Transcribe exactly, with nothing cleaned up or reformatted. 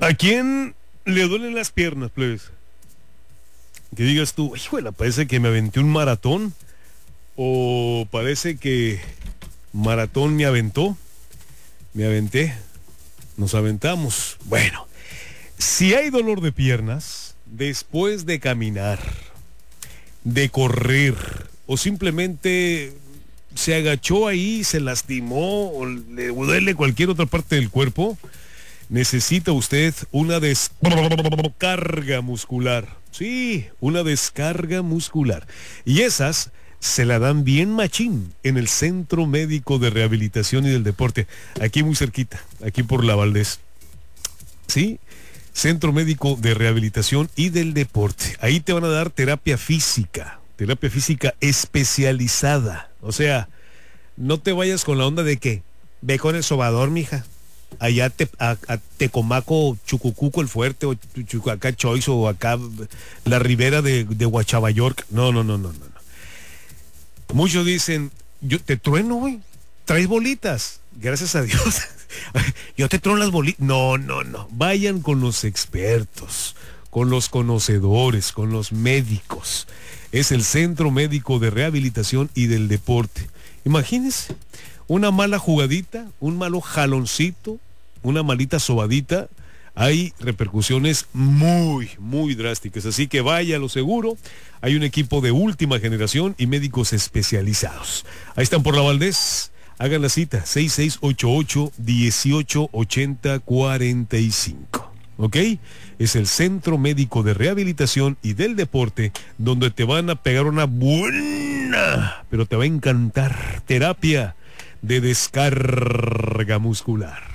¿A quién le duelen las piernas, plebes? Que digas tú, híjole, parece que me aventé un maratón. O parece que maratón me aventó. Me aventé. Nos aventamos. Bueno, si hay dolor de piernas después de caminar, de correr, o simplemente se agachó ahí, se lastimó, o le duele cualquier otra parte del cuerpo, necesita usted una descarga muscular. Sí, una descarga muscular. Y esas se la dan bien machín en el Centro Médico de Rehabilitación y del Deporte, aquí muy cerquita, aquí por La Valdés. Sí, Centro Médico de Rehabilitación y del Deporte. Ahí te van a dar terapia física, terapia física especializada. O sea, no te vayas con la onda de que ve con el sobador, mija. Allá te, a, a Tecomaco, Chucucuco el Fuerte, o chu, acá Choice, o acá la ribera de, de Huachabayork. No, no, no, no, no, no. Muchos dicen, yo te trueno, güey. Traes bolitas. Gracias a Dios. Yo te trueno las bolitas. No, no, no. Vayan con los expertos, con los conocedores, con los médicos. Es el Centro Médico de Rehabilitación y del Deporte. Imagínense, una mala jugadita, un malo jaloncito, una malita sobadita, hay repercusiones muy, muy drásticas. Así que vaya a lo seguro. Hay un equipo de última generación y médicos especializados. Ahí están por La Valdés. Hagan la cita, seis seis ocho ocho, uno ocho ocho cero, cuatro cinco. ¿Ok? Es el Centro Médico de Rehabilitación y del Deporte, donde te van a pegar una buena, pero te va a encantar, terapia de descarga muscular.